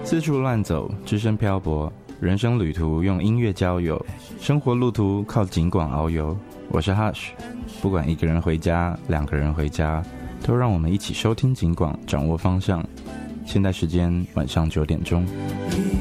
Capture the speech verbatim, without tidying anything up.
四处乱走，只身漂泊，人生旅途用音乐交友，生活路途靠景广遨游。我是 Hush， 不管一个人回家，两个人回家，都让我们一起收听景广，掌握方向。现在时间晚上九点钟。